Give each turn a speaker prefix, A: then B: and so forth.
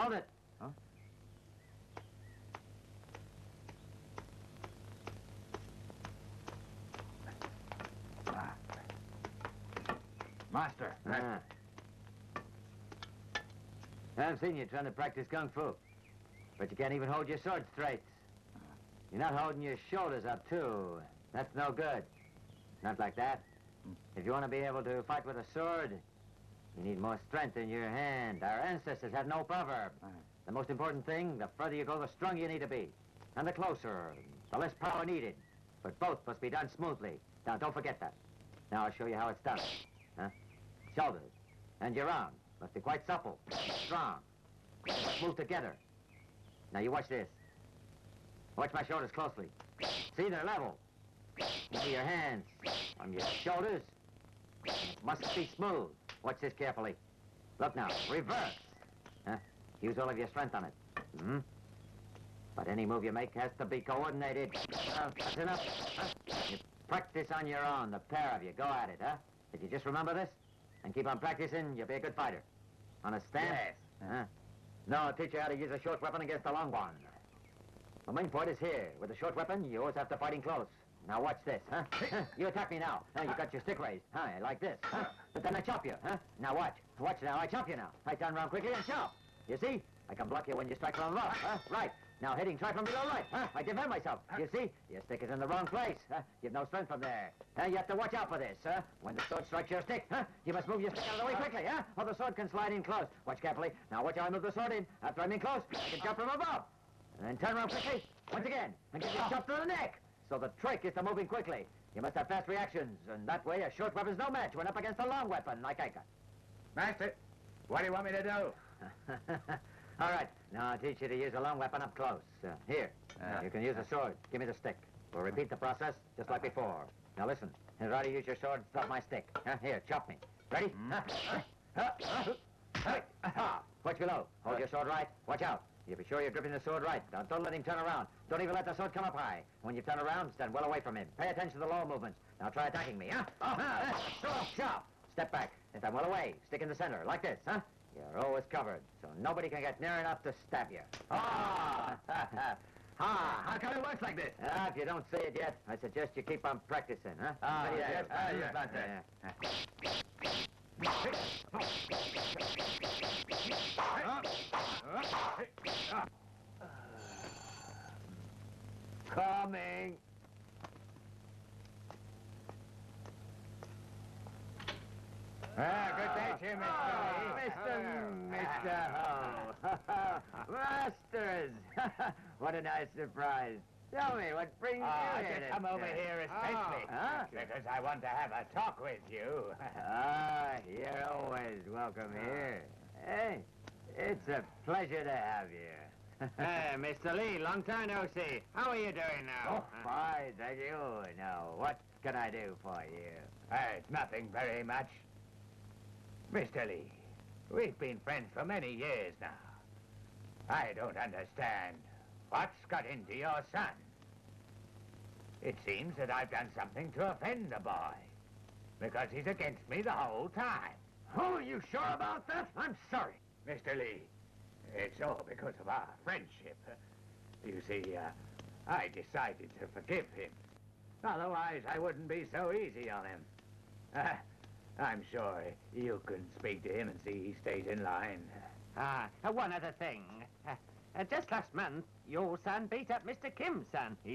A: Hold it.
B: Huh? Master.
A: I've seen you trying to practice kung fu, but you can't even hold your sword straight. You're not holding your shoulders up, too. That's no good. Not like that. If you want to be able to fight with a sword, you need more strength in your hand. Our ancestors had no proverb. The most important thing, the further you go, the stronger you need to be. And the closer, the less power needed. But both must be done smoothly. Now, don't forget that. Now, I'll show you how it's done. Shoulders and your arm must be quite supple, strong. Must move together. Now, you watch this. Watch my shoulders closely. See, they're level. See your hands on your shoulders. It must be smooth. Watch this carefully. Look now, reverse. Use all of your strength on it. But any move you make has to be coordinated. That's enough. You practice on your own, the pair of you. Go at it, Did you just remember this? And keep on practicing, you'll be a good fighter. Understand?
B: Yes.
A: No, I'll teach you how to use a short weapon against a long one. The main point is here. With a short weapon, you always have to fight in close. Now watch this, You attack me now. You got your stick raised, like this, But then I chop you, Now watch. Watch now, I chop you now. I turn around quickly and chop. You see? I can block you when you strike from above, Right. Now hitting, try from below right, I defend myself. You see? Your stick is in the wrong place, You've no strength from there. You have to watch out for this, When the sword strikes your stick, You must move your stick out of the way quickly, Or the sword can slide in close. Watch carefully. Now watch how I move the sword in. After I'm in close, I can jump from above. And then turn around quickly, once again, and get your chop to the neck. So the trick is to move in quickly. You must have fast reactions, and that way a short weapon's no match when up against a long weapon, like I got.
B: Master, what do you want me to do?
A: All right, now I'll teach you to use a long weapon up close. Here, you can use a sword. Give me the stick. We'll repeat the process just like before. Now listen, try to use your sword to stop my stick. Here, chop me. Ready? Watch below. Hold your sword right. Watch out. You be sure you're gripping the sword right. Now, don't let him turn around. Don't even let the sword come up high. When you turn around, stand well away from him. Pay attention to the lower movements. Now try attacking me, Chop. Step back. Stand well away. Stick in the center, like this, You're always covered, so nobody can get near enough to stab you.
B: How come it works like this?
A: If you don't see it yet, I suggest you keep on practicing,
B: Yes.
A: Coming.
B: Good day to you,
A: Mr. Ho. Masters. What a nice surprise. Tell me, what brings you
B: I
A: here?
B: just come over here especially because I want to have a talk with you.
A: You're always welcome here. Hey, it's a pleasure to have you.
C: Hey, Mr. Lee, long time no see. How are you doing now?
A: Oh, fine, thank you. Now, what can I do for you?
B: It's nothing very much. Mr. Lee, we've been friends for many years now. I don't understand. What's got into your son? It seems that I've done something to offend the boy, because he's against me the whole time.
A: Oh, you sure about that? I'm sorry.
B: Mr. Lee, it's all because of our friendship. You see, I decided to forgive him. Otherwise, I wouldn't be so easy on him. I'm sure you can speak to him and see he stays in line.
C: One other thing. Just last month, your son beat up Mr. Kim's son.